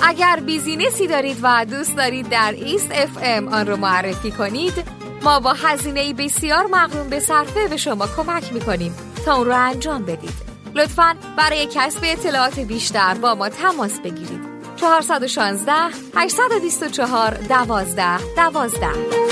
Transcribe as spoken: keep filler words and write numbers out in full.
اگر بیزینسی دارید و دوست دارید در ایست اف ام آن رو معرفی کنید، ما با هزینه‌ای بسیار مقرون به صرفه به شما کمک می‌کنیم تا اون رو انجام بدید. لطفاً برای کسب اطلاعات بیشتر با ما تماس بگیرید. چهار یک شش هشت دو چهار دوازده دوازده